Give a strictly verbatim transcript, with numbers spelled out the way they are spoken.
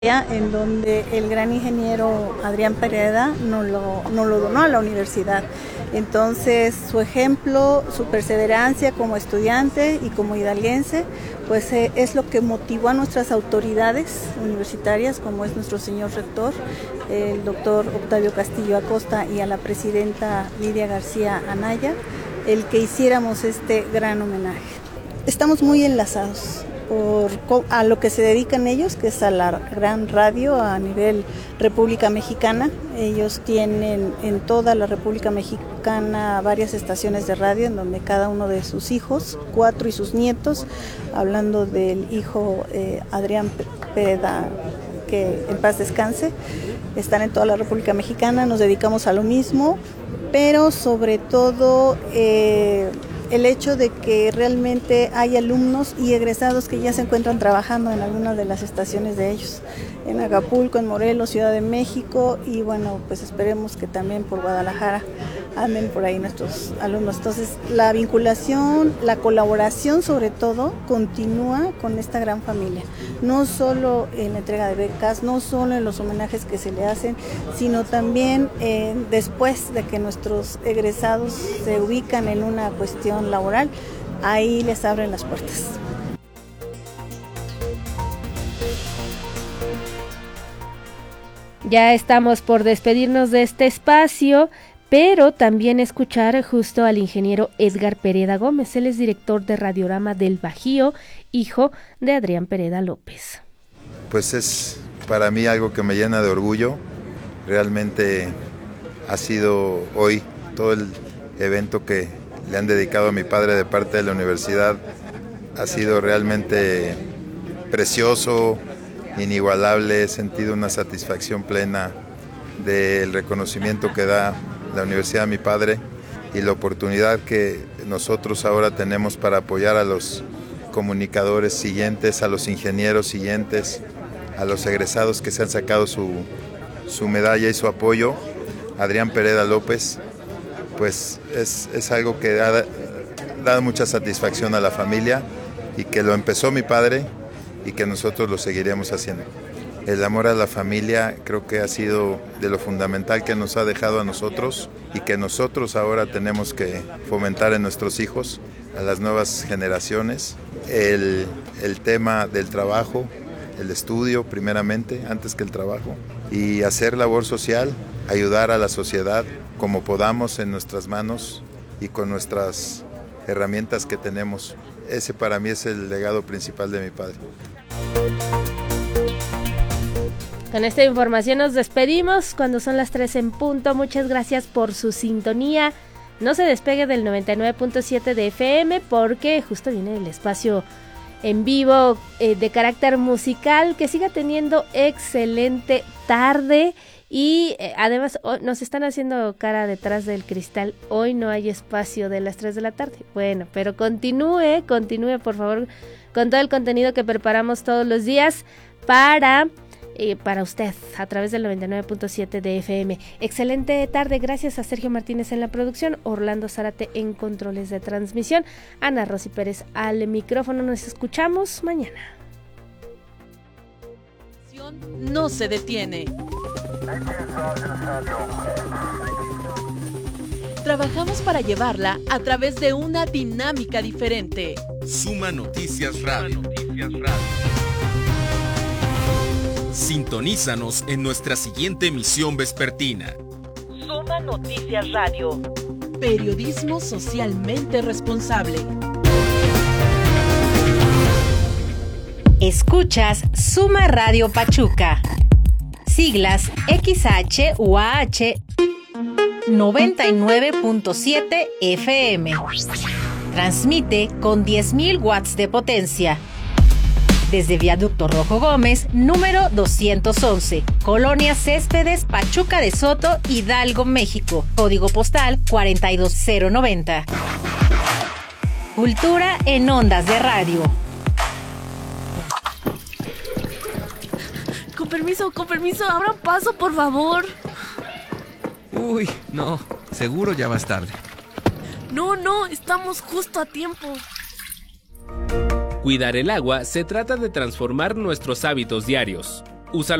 en donde el gran ingeniero Adrián Pereda nos lo, nos lo donó a la universidad. Entonces, su ejemplo, su perseverancia como estudiante y como hidalguense, pues eh, es lo que motivó a nuestras autoridades universitarias, como es nuestro señor rector, el doctor Octavio Castillo Acosta, y a la presidenta Lidia García Anaya, el que hiciéramos este gran homenaje. Estamos muy enlazados por a lo que se dedican ellos, que es a la gran radio a nivel República Mexicana. Ellos tienen en toda la República Mexicana varias estaciones de radio en donde cada uno de sus hijos, cuatro y sus nietos, hablando del hijo eh, Adrián Pereda, que en paz descanse, están en toda la República Mexicana. Nos dedicamos a lo mismo, pero sobre todo eh, el hecho de que realmente hay alumnos y egresados que ya se encuentran trabajando en algunas de las estaciones de ellos, en Acapulco, en Morelos, Ciudad de México, y bueno, pues esperemos que también por Guadalajara anden por ahí nuestros alumnos. Entonces, la vinculación, la colaboración sobre todo, continúa con esta gran familia, no solo en la entrega de becas, no solo en los homenajes que se le hacen, sino también eh, después de que nuestros egresados se ubican en una cuestión laboral, ahí les abren las puertas. Ya estamos por despedirnos de este espacio, pero también escuchar justo al ingeniero Edgar Pereda Gómez. Él es director de Radiorama del Bajío, hijo de Adrián Pereda López. Pues es para mí algo que me llena de orgullo. Realmente ha sido hoy todo el evento que le han dedicado a mi padre de parte de la universidad. Ha sido realmente precioso, inigualable. He sentido una satisfacción plena del reconocimiento que da la universidad a mi padre y la oportunidad que nosotros ahora tenemos para apoyar a los comunicadores siguientes, a los ingenieros siguientes, a los egresados que se han sacado su, su medalla y su apoyo. Adrián Pereda López, pues es, es algo que ha dado mucha satisfacción a la familia y que lo empezó mi padre y que nosotros lo seguiremos haciendo. El amor a la familia creo que ha sido de lo fundamental que nos ha dejado a nosotros y que nosotros ahora tenemos que fomentar en nuestros hijos, a las nuevas generaciones. El, el tema del trabajo, el estudio primeramente, antes que el trabajo, y hacer labor social, ayudar a la sociedad como podamos en nuestras manos y con nuestras herramientas que tenemos. Ese para mí es el legado principal de mi padre. Con esta información nos despedimos cuando son las tres en punto. Muchas gracias por su sintonía. No se despegue del noventa y nueve punto siete de F M porque justo viene el espacio en vivo eh, de carácter musical. Que siga teniendo excelente tarde. Y eh, además oh, nos están haciendo cara detrás del cristal. Hoy no hay espacio de las tres de la tarde. Bueno, pero continúe, continúe por favor con todo el contenido que preparamos todos los días para, eh, para usted a través del noventa y nueve punto siete de F M. Excelente tarde, gracias a Sergio Martínez en la producción, Orlando Zárate en controles de transmisión, Ana Rosy Pérez al micrófono. Nos escuchamos mañana. No se detiene. Trabajamos para llevarla a través de una dinámica diferente. Suma Noticias Radio. Sintonízanos en nuestra siguiente emisión vespertina. Suma Noticias Radio. Periodismo socialmente responsable. Escuchas Suma Radio Pachuca. Siglas X H U A H noventa y nueve punto siete F M. Transmite con diez mil watts de potencia. Desde Viaducto Rojo Gómez, número doscientos once, Colonia Céspedes, Pachuca de Soto, Hidalgo, México. Código postal cuarenta y dos cero noventa. Cultura en ondas de radio. Con permiso, con permiso, abran paso, por favor. Uy, no, seguro ya vas tarde. No, no, estamos justo a tiempo. Cuidar el agua se trata de transformar nuestros hábitos diarios. Usa